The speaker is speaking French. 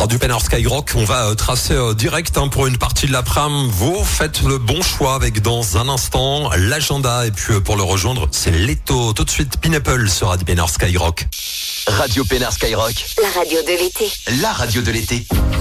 Du Penner Skyrock, on va tracer direct pour une partie de l'après-midi. Vous faites le bon choix avec dans un instant l'agenda. Et puis pour le rejoindre, c'est Leto. Tout de suite, Pineapple sur du Penner Skyrock. Radio Penner Skyrock. La radio de l'été. La radio de l'été.